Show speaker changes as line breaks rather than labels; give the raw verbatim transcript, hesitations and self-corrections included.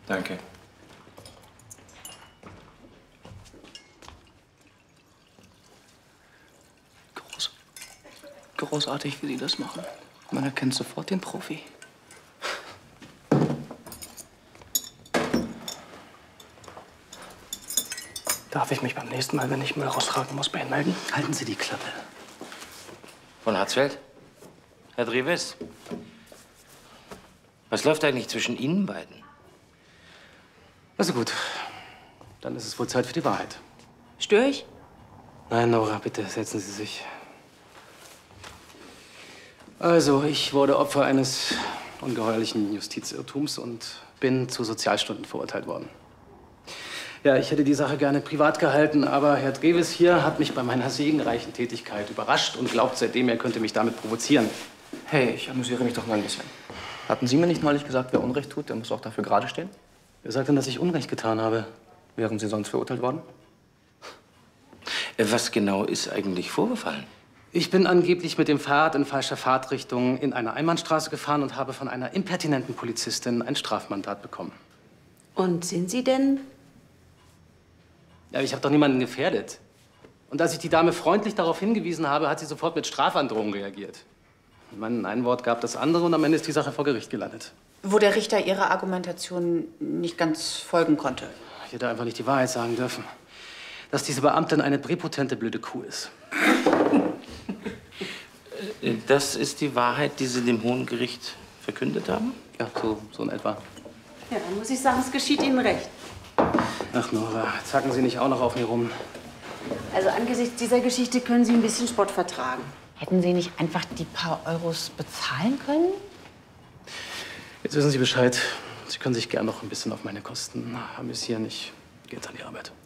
Danke.
Groß. Großartig, wie Sie das machen. Man erkennt sofort den Profi. Darf ich mich beim nächsten Mal, wenn ich Müll raustragen muss, bei Ihnen melden?
Halten Sie die Klappe.
Von Harzfeld? Herr Dreves? Was läuft eigentlich zwischen Ihnen beiden?
Also gut, dann ist es wohl Zeit für die Wahrheit.
Störe ich?
Nein, Nora, bitte setzen Sie sich. Also, ich wurde Opfer eines ungeheuerlichen Justizirrtums und bin zu Sozialstunden verurteilt worden. Ja, ich hätte die Sache gerne privat gehalten, aber Herr Dreves hier hat mich bei meiner segenreichen Tätigkeit überrascht und glaubt seitdem, er könnte mich damit provozieren.
Hey, ich amüsiere mich doch mal ein bisschen. Hatten Sie mir nicht neulich gesagt, wer Unrecht tut, der muss auch dafür gerade stehen?
Wer sagt denn, dass ich Unrecht getan habe?
Wären Sie sonst verurteilt worden?
Was genau ist eigentlich vorgefallen?
Ich bin angeblich mit dem Fahrrad in falscher Fahrtrichtung in eine Einbahnstraße gefahren und habe von einer impertinenten Polizistin ein Strafmandat bekommen.
Und sind Sie denn?
Ja, ich habe doch niemanden gefährdet. Und als ich die Dame freundlich darauf hingewiesen habe, hat sie sofort mit Strafandrohung reagiert. Ich meine, ein Wort gab das andere und am Ende ist die Sache vor Gericht gelandet.
Wo der Richter Ihrer Argumentation nicht ganz folgen konnte.
Ich hätte einfach nicht die Wahrheit sagen dürfen. Dass diese Beamtin eine präpotente blöde Kuh ist.
Das ist die Wahrheit, die Sie dem Hohen Gericht verkündet haben?
Ja, so, so in etwa.
Ja, dann muss ich sagen, es geschieht Ihnen recht.
Ach, Nora, zacken Sie nicht auch noch auf mir rum.
Also angesichts dieser Geschichte können Sie ein bisschen Spott vertragen.
Hätten Sie nicht einfach die paar Euros bezahlen können?
Jetzt wissen Sie Bescheid. Sie können sich gern noch ein bisschen auf meine Kosten amüsieren. Ich gehe jetzt an die Arbeit.